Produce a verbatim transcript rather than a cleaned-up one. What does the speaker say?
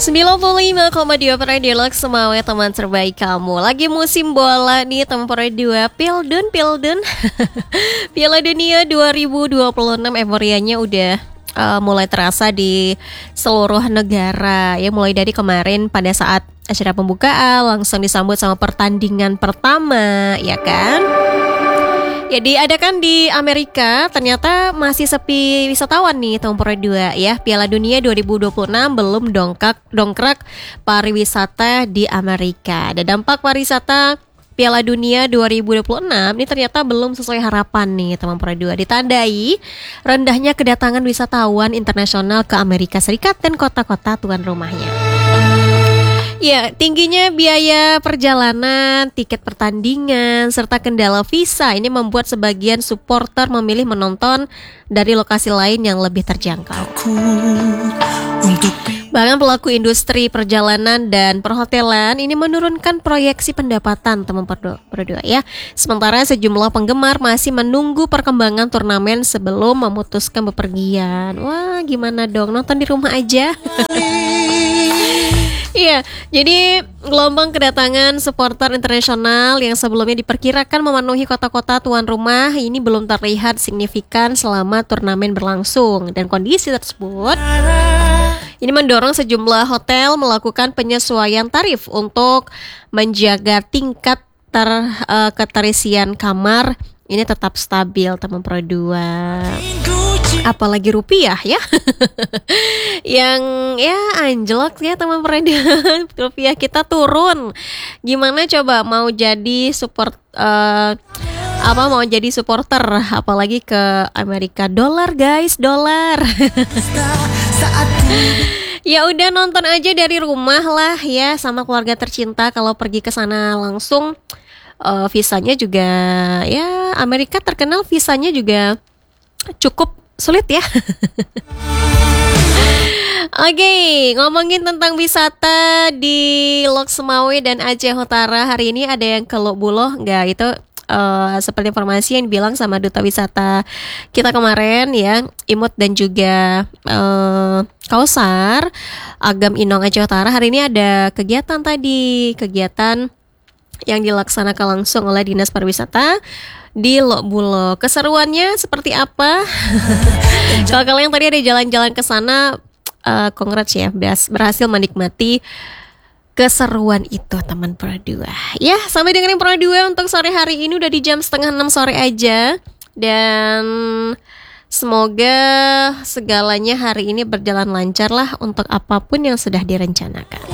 sembilan puluh lima koma dua per Dialog Semawe, teman terbaik kamu. Lagi musim bola nih teman per dua. Pildun, Pildun Piala Dunia dua ribu dua puluh enam euforianya udah uh, mulai terasa di seluruh negara. Ya, mulai dari kemarin pada saat acara pembukaan langsung disambut sama pertandingan pertama, ya kan? Ya, diadakan di Amerika, ternyata masih sepi wisatawan nih tahun per dua ya. Piala Dunia dua ribu dua puluh enam belum dongkrak dongkrak pariwisata di Amerika. Dan dampak pariwisata Piala Dunia dua ribu dua puluh enam ini ternyata belum sesuai harapan nih teman per dua. Ditandai rendahnya kedatangan wisatawan internasional ke Amerika Serikat dan kota-kota tuan rumahnya. Ya, tingginya biaya perjalanan, tiket pertandingan, serta kendala visa ini membuat sebagian supporter memilih menonton dari lokasi lain yang lebih terjangkau. Bahkan pelaku industri perjalanan dan perhotelan ini menurunkan proyeksi pendapatan teman berdua ya. Sementara sejumlah penggemar masih menunggu perkembangan turnamen sebelum memutuskan bepergian. Wah, gimana dong, nonton di rumah aja. Iya, jadi gelombang kedatangan supporter internasional yang sebelumnya diperkirakan memenuhi kota-kota tuan rumah ini belum terlihat signifikan selama turnamen berlangsung. Dan kondisi tersebut ini mendorong sejumlah hotel melakukan penyesuaian tarif untuk menjaga tingkat ter, uh, keterisian kamar ini tetap stabil teman pro dua. Apalagi rupiah ya yang ya anjlok ya teman perempuan. Rupiah kita turun. Gimana coba mau jadi support uh, apa mau jadi supporter apalagi ke Amerika. Dolar guys, dolar. Ya udah, nonton aja dari rumah lah ya sama keluarga tercinta. Kalau pergi ke sana langsung uh, visanya juga ya, Amerika terkenal visanya juga cukup sulit ya. Oke, okay, ngomongin tentang wisata di Lok Semawe dan Aceh Utara. Hari ini ada yang ke Lok Buloh nggak? Itu uh, seperti informasi yang dibilang sama duta wisata kita kemarin ya, Imut dan juga uh, Kausar Agam Inong Aceh Utara. Hari ini ada kegiatan tadi, kegiatan yang dilaksanakan langsung oleh Dinas Pariwisata di Lok Buloh. Keseruannya seperti apa? Kalau kalian tadi ada jalan-jalan ke sana, uh, congrats ya, berhasil menikmati keseruan itu teman Pro dua. Ya, sampai dengerin Pro dua untuk sore hari ini udah di jam setengah enam sore aja. Dan semoga segalanya hari ini berjalan lancar lah untuk apapun yang sudah direncanakan.